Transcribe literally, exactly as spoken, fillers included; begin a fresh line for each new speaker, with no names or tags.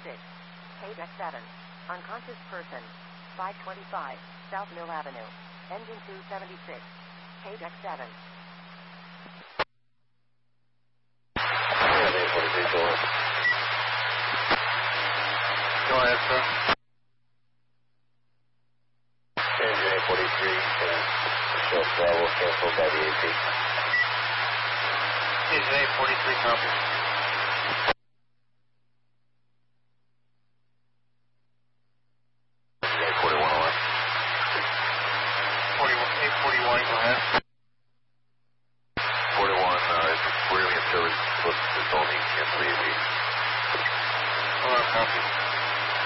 seventy-six. K Deck seven. Unconscious person. five twenty-five, South Mill Avenue. Engine two seventy-six. K Deck seven.
Go ahead, sir.
Engine eight forty-three, show travel canceled by the A P.
Engine eight forty-three, copy.
Engine eight forty-one,
forty-one, eight forty-one, go ahead.